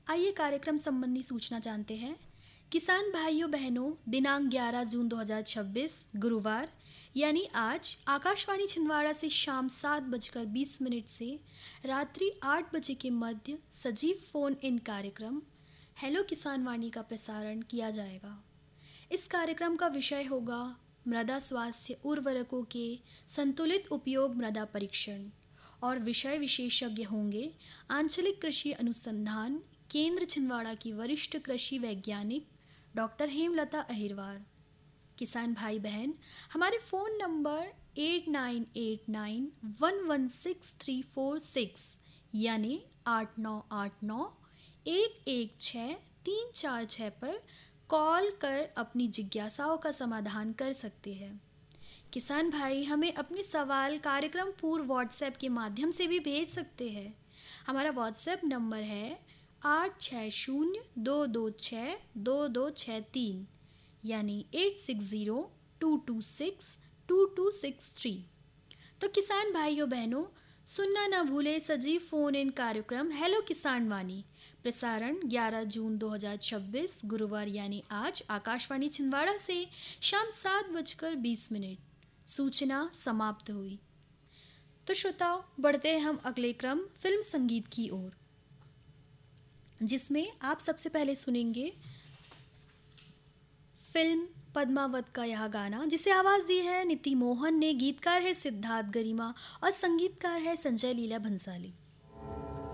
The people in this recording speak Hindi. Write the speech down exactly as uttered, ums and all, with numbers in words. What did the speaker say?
आइए कार्यक्रम संबंधी सूचना जानते हैं। किसान भाइयों बहनों, दिनांक ग्यारह जून दो हज़ार छब्बीस गुरुवार यानी आज आकाशवाणी छिंदवाड़ा से शाम सात बजकर बीस मिनट से रात्रि आठ बजे के मध्य सजीव फोन इन कार्यक्रम हेलो किसान वाणी का प्रसारण किया जाएगा। इस कार्यक्रम का विषय होगा मृदा स्वास्थ्य उर्वरकों के संतुलित उपयोग मृदा परीक्षण और विषय विशेषज्ञ होंगे आंचलिक कृषि अनुसंधान केंद्र छिंदवाड़ा की वरिष्ठ कृषि वैज्ञानिक डॉक्टर हेमलता अहिरवार। किसान भाई बहन हमारे phone number eight nine eight nine one one six three four six यानी आठ नौ आठ नौ एक एक छः तीन चार छः पर कॉल कर अपनी जिज्ञासाओं का समाधान कर सकते हैं। किसान भाई हमें अपने सवाल कार्यक्रम पूर्व व्हाट्सएप के माध्यम से भी भेज सकते हैं। हमारा व्हाट्सएप नंबर है आठ छः शून्य दो दो छः दो दो छः तीन यानी eight six zero two to six to to six three. तो किसान भाइयों बहनों, सुनना ना भूले सजीव फ़ोन इन कार्यक्रम हेलो किसान वाणी प्रसारण ग्यारह जून दो हज़ार छब्बीस गुरुवार यानी आज आकाशवाणी छिंदवाड़ा से शाम सात बजकर बीस मिनट। सूचना समाप्त हुई। तो श्रोताओं, बढ़ते हैं हम अगले क्रम फिल्म संगीत की ओर, जिसमें आप सबसे पहले सुनेंगे फिल्म पद्मावत का यह गाना, जिसे आवाज़ दी है नीति मोहन ने। गीतकार है सिद्धार्थ गरिमा और संगीतकार है संजय लीला भंसाली।